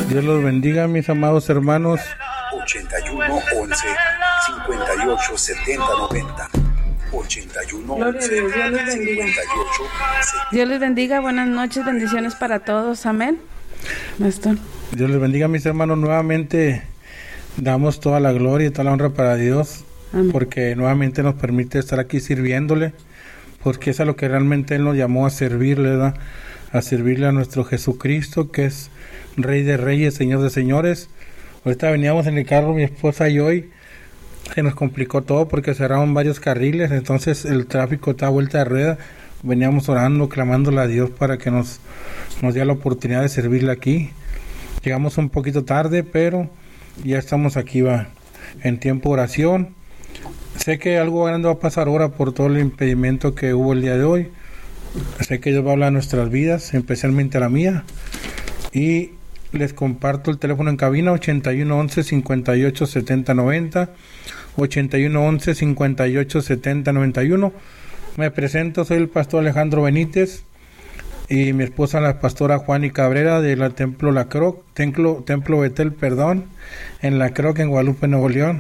Dios los bendiga, mis amados hermanos. 81 11 58 70 90. 81 11 58 70. Dios les bendiga, buenas noches, bendiciones para todos, amén. Pastor. Dios les bendiga, mis hermanos. Nuevamente damos toda la gloria y toda la honra para Dios, amén, porque nuevamente nos permite estar aquí sirviéndole, porque es a lo que realmente Él nos llamó a servirle, ¿verdad? A servirle a nuestro Jesucristo, que es Rey de Reyes, Señor de Señores. Ahorita veníamos en el carro, mi esposa y yo, y se nos complicó todo porque cerraron varios carriles, entonces el tráfico estaba vuelta de rueda. Veníamos orando, clamándole a Dios para que nos dé la oportunidad de servirle aquí. Llegamos un poquito tarde, pero ya estamos aquí, va, en tiempo de oración. Sé que algo grande va a pasar ahora por todo el impedimento que hubo el día de hoy. Sé que Dios va a hablar a nuestras vidas, especialmente a la mía. Y les comparto el teléfono en cabina, 81 11 58 70 90, 81 11 58 70 91. Me presento, soy el pastor Alejandro Benítez y mi esposa la pastora Juani Cabrera de la Templo La Croc, Templo Betel, en La Croc, en Guadalupe, Nuevo León.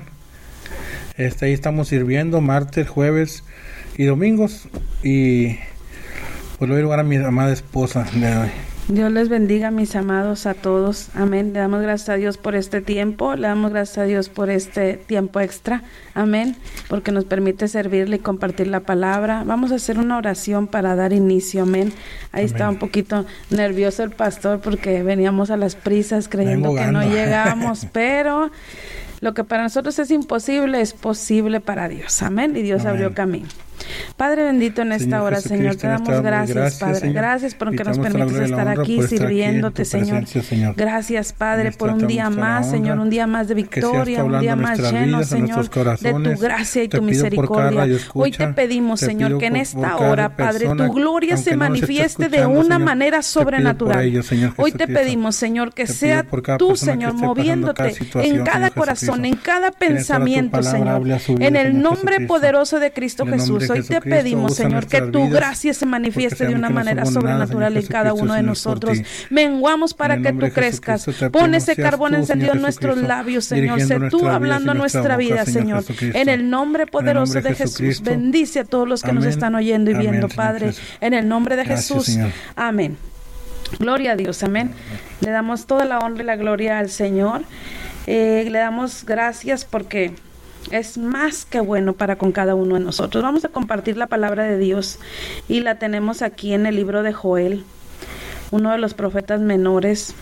Ahí estamos sirviendo martes, jueves y domingos, y pues le voy a lugar a mi amada esposa de hoy. Dios les bendiga, mis amados, a todos. Amén. Le damos gracias a Dios por este tiempo. Le damos gracias a Dios por este tiempo extra. Amén. Porque nos permite servirle y compartir la palabra. Vamos a hacer una oración para dar inicio. Amén. Ahí está un poquito nervioso el pastor porque veníamos a las prisas creyendo que no llegamos, pero lo que para nosotros es imposible es posible para Dios. Amén. Y Dios abrió camino. Padre bendito, en esta hora, Señor, te damos gracias, Padre. Señor. Gracias porque nos permites estar aquí sirviéndote, Señor. Gracias, Padre, por un día más, Señor, un día más de victoria, un día más lleno, Señor, de tu gracia y tu misericordia. Hoy te pedimos, Señor, que en esta hora, Padre, tu gloria se manifieste de una manera sobrenatural. Hoy te pedimos, Señor, que sea tú, Señor, moviéndote en cada corazón, en cada pensamiento, Señor. En el nombre poderoso de Cristo Jesús. Hoy te pedimos, Señor, que tu gracia se manifieste de una manera sobrenatural en cada uno de nosotros. Menguamos para que tú crezcas. Pon ese carbón encendido en nuestros labios, Señor. Sé tú hablando a nuestra vida, Señor. En el nombre poderoso de Jesús. Bendice a todos los que nos están oyendo y viendo, Padre. En el nombre de Jesús. Amén. Gloria a Dios. Amén. Le damos toda la honra y la gloria al Señor. Le damos gracias porque es más que bueno para con cada uno de nosotros. Vamos a compartir la palabra de Dios y la tenemos aquí en el libro de Joel, uno de los profetas menores.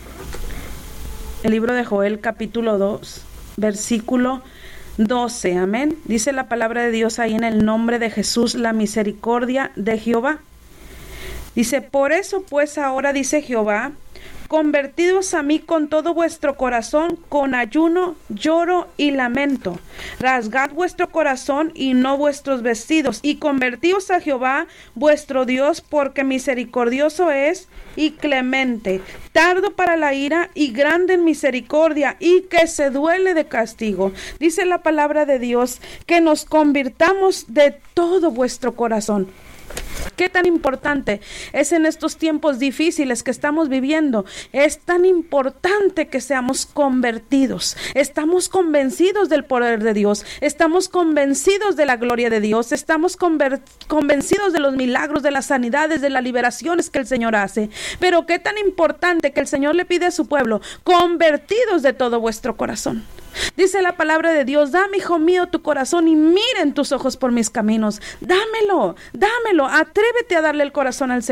El libro de Joel, capítulo 2, versículo 12. Amén. Dice la palabra de Dios ahí: en el nombre de Jesús, la misericordia de Jehová. Dice: por eso pues ahora, dice Jehová, convertidos a mí con todo vuestro corazón, con ayuno, lloro y lamento. Rasgad vuestro corazón y no vuestros vestidos, y convertíos a Jehová vuestro Dios, porque misericordioso es y clemente, tardo para la ira y grande en misericordia, y que se duele de castigo. Dice la palabra de Dios que nos convirtamos de todo vuestro corazón. Qué tan importante es en estos tiempos difíciles que estamos viviendo. Es tan importante que seamos convertidos. Estamos convencidos del poder de Dios. Estamos convencidos de la gloria de Dios. Estamos convencidos de los milagros, de las sanidades, de las liberaciones que el Señor hace. Pero qué tan importante que el Señor le pide a su pueblo: convertidos de todo vuestro corazón. Dice la palabra de Dios: dame, hijo mío, tu corazón y miren tus ojos por mis caminos. Dámelo, dámelo. Atrévete a darle el corazón al Señor.